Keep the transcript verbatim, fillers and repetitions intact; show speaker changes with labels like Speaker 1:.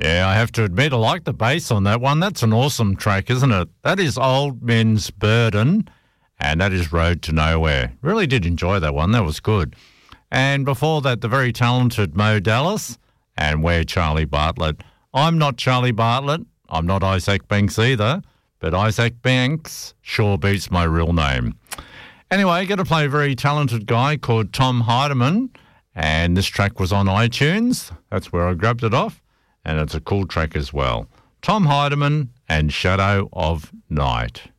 Speaker 1: Yeah, I have to admit, I like the bass on that one. That's an awesome track, isn't it? That is Old Men's Burden, and that is Road to Nowhere. Really did enjoy that one. That was good. And before that, the very talented Mo Dallas and We're Charlie Bartlett. I'm not Charlie Bartlett. I'm not Isaac Banks either, but Isaac Banks sure beats my real name. Anyway, going to play a very talented guy called Tom Heidemann, and this track was on iTunes. That's where I grabbed it off, and it's a cool track as well. Tom Heidemann and Shadow of Night.